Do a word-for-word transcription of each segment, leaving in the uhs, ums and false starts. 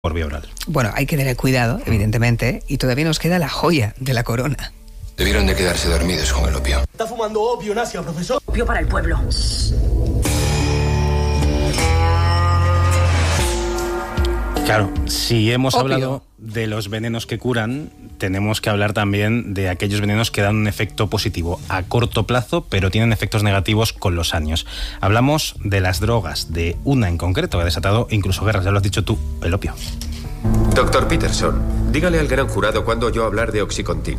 por vía oral. Bueno, hay que tener cuidado, evidentemente, y todavía nos queda la joya de la corona. Debieron de quedarse dormidos con el opio. Está fumando opio en Asia, profesor. Opio para el pueblo. Claro, si hemos Opio. hablado de los venenos que curan, tenemos que hablar también de aquellos venenos que dan un efecto positivo a corto plazo, pero tienen efectos negativos con los años. Hablamos de las drogas, de una en concreto que ha desatado incluso guerras, ya lo has dicho tú, el opio. Doctor Peterson, dígale al gran jurado cuándo oyó hablar de Oxycontin.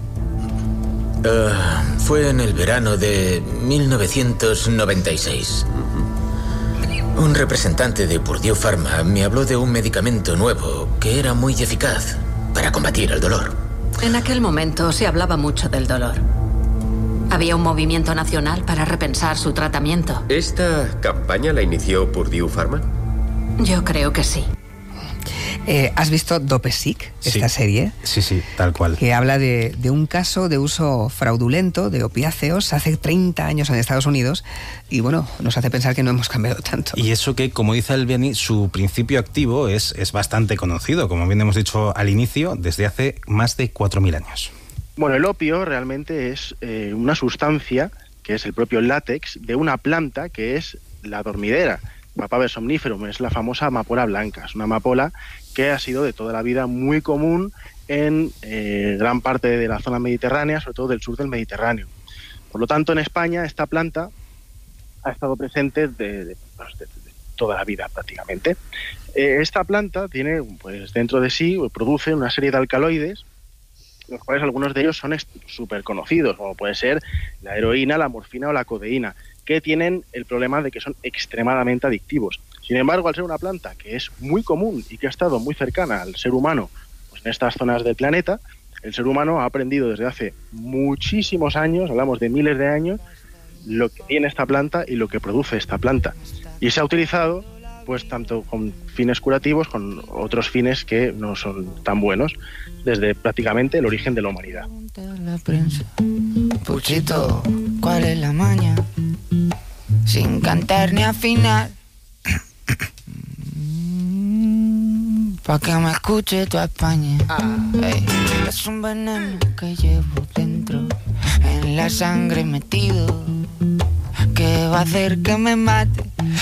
Uh, fue en el verano de mil novecientos noventa y seis. Un representante de Purdue Pharma me habló de un medicamento nuevo que era muy eficaz para combatir el dolor. En aquel momento se hablaba mucho del dolor. Había un movimiento nacional para repensar su tratamiento. ¿Esta campaña la inició Purdue Pharma? Yo creo que sí. Eh, ¿Has visto Dopesick, esta Sí. serie? Sí, sí, tal cual. Que habla de, de un caso de uso fraudulento de opiáceos hace treinta años en Estados Unidos y bueno, nos hace pensar que no hemos cambiado tanto. Y eso que, como dice Albiani, su principio activo es, es bastante conocido, como bien hemos dicho al inicio, desde hace más de cuatro mil años. Bueno, el opio realmente es eh, una sustancia, que es el propio látex, de una planta que es la dormidera. Papaver somniferum, es la famosa amapola blanca. Es una amapola que ha sido de toda la vida muy común en eh, gran parte de la zona mediterránea, sobre todo del sur del Mediterráneo. Por lo tanto, en España esta planta ha estado presente de, de, pues, de, de toda la vida prácticamente. Eh, esta planta tiene, pues, dentro de sí, produce una serie de alcaloides, los cuales algunos de ellos son súper conocidos, como puede ser la heroína, la morfina o la codeína, que tienen el problema de que son extremadamente adictivos. Sin embargo, al ser una planta que es muy común y que ha estado muy cercana al ser humano, pues en estas zonas del planeta, el ser humano ha aprendido desde hace muchísimos años, hablamos de miles de años, lo que tiene esta planta y lo que produce esta planta. Y se ha utilizado pues tanto con fines curativos, con otros fines que no son tan buenos, desde prácticamente el origen de la humanidad. Puchito, ¿cuál es la maña? Sin cantar ni afinar, pa' que me escuche toda España. Hey, es un veneno que llevo dentro, en la sangre metido, que va a hacer que me mate